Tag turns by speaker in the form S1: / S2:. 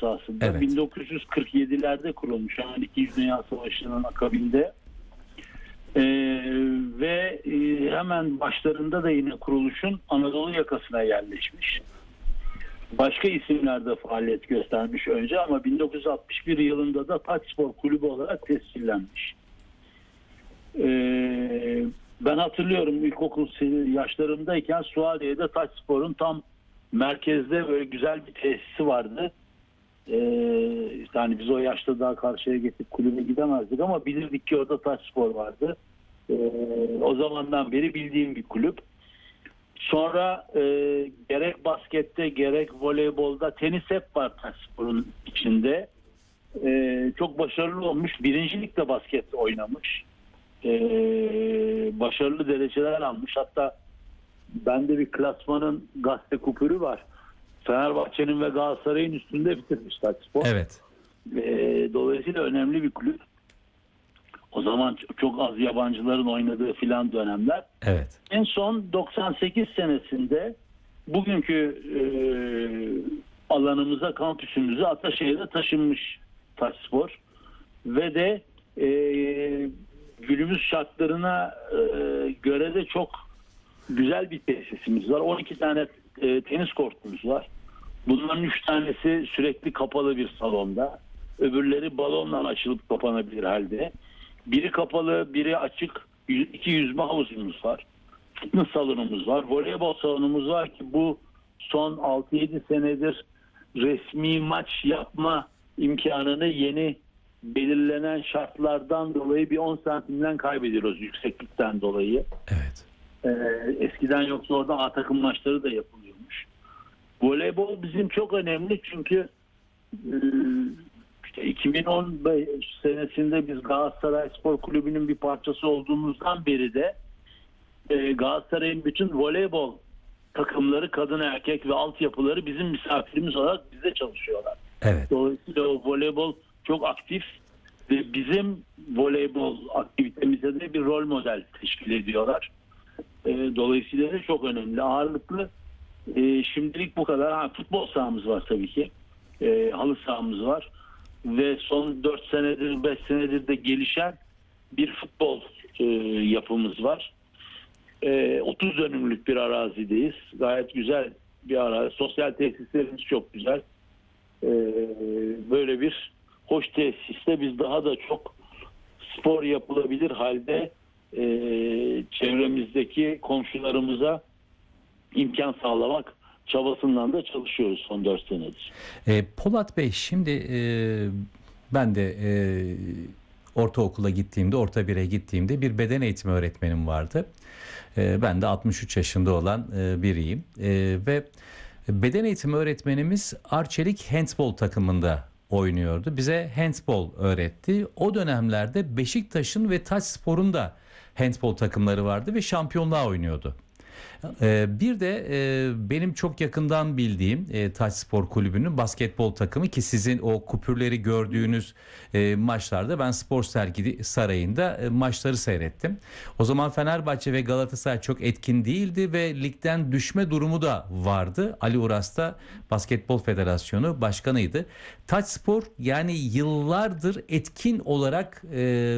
S1: sahasında.
S2: Evet.
S1: 1947'lerde kurulmuş. Yani 2. Dünya Savaşı'nın akabinde. Ve hemen başlarında da yine kuruluşun Anadolu yakasına yerleşmiş. Başka isimlerde faaliyet göstermiş önce ama 1961 yılında da Taçspor Kulübü olarak tescillenmiş. Ben hatırlıyorum ilkokul yaşlarımdayken Suadiye'de Taçspor'un tam merkezde böyle güzel bir tesisi vardı. Yani biz o yaşta daha karşıya geçip kulübe gidemezdik ama bilirdik ki orada Taçspor vardı. O zamandan beri bildiğim bir kulüp. Sonra gerek baskette gerek voleybolda tenis hep var Taçspor'un içinde. Çok başarılı olmuş. Birincilikte basket oynamış. Başarılı dereceler almış. Hatta bende bir klasmanın gazete kupürü var. Fenerbahçe'nin ve Galatasaray'ın üstünde bitirmiş Taçspor.
S2: Evet.
S1: Dolayısıyla önemli bir kulüp. O zaman çok az yabancıların oynadığı filan dönemler.
S2: Evet.
S1: En son 98 senesinde bugünkü alanımıza, kampüsümüze Ataşehir'e taşınmış Taçspor. Ve de günümüz şartlarına göre de çok güzel bir tesisimiz var. 12 tane tenis kortumuz var. Bunların 3 tanesi sürekli kapalı bir salonda. Öbürleri balonla açılıp kapanabilir halde. Biri kapalı, biri açık. 2 yüzme havuzumuz var. Fitness salonumuz var. Voleybol salonumuz var ki bu son 6-7 senedir resmi maç yapma imkanını yeni belirlenen şartlardan dolayı bir 10 santimden kaybediyoruz yükseklikten dolayı.
S2: Evet.
S1: Eskiden yoksa orada A takım maçları da yapılıyormuş. Voleybol bizim çok önemli çünkü 2015 senesinde biz Galatasaray Spor Kulübü'nün bir parçası olduğumuzdan beri de Galatasaray'ın bütün voleybol takımları, kadın erkek ve altyapıları bizim misafirimiz olarak bizde çalışıyorlar.
S2: Evet.
S1: Dolayısıyla o voleybol çok aktif ve bizim voleybol aktivitemize de bir rol model teşkil ediyorlar. Dolayısıyla da çok önemli. Ağırlıklı şimdilik bu kadar. Futbol sahamız var tabii ki. Halı sahamız var. Ve son 4 senedir, 5 senedir de gelişen bir futbol yapımız var. 30 dönümlük bir arazideyiz. Gayet güzel bir arazi. Sosyal tesislerimiz çok güzel. Böyle bir hoş tesiste biz daha da çok spor yapılabilir halde çevremizdeki komşularımıza imkan sağlamak çabasından da çalışıyoruz son 4 senedir.
S2: Polat Bey, şimdi ben de ortaokula gittiğimde, orta 1'e gittiğimde bir beden eğitimi öğretmenim vardı. Ben de 63 yaşında olan biriyim. Ve beden eğitimi öğretmenimiz Arçelik handbol takımında oynuyordu. Bize handbol öğretti. O dönemlerde Beşiktaş'ın ve Taçspor'un da handbol takımları vardı ve şampiyonluğa oynuyordu. Bir de benim çok yakından bildiğim Taçspor Kulübü'nün basketbol takımı ki sizin o kupürleri gördüğünüz maçlarda ben Spor Sergi Sarayı'nda maçları seyrettim. O zaman Fenerbahçe ve Galatasaray çok etkin değildi ve ligden düşme durumu da vardı. Ali Uras da Basketbol Federasyonu Başkanıydı. Taçspor yani yıllardır etkin olarak